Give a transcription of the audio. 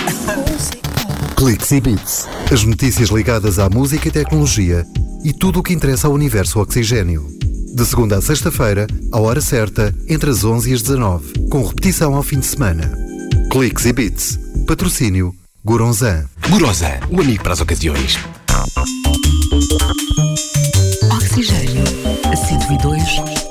Cliques e Beats. As notícias ligadas à música e tecnologia e tudo o que interessa ao universo Oxigênio. De segunda a sexta-feira, à hora certa, entre as 11 e as 19, com repetição ao fim de semana. Cliques e Beats. Patrocínio Goronzan. Goronzan, o amigo para as ocasiões. Oxigênio 102.1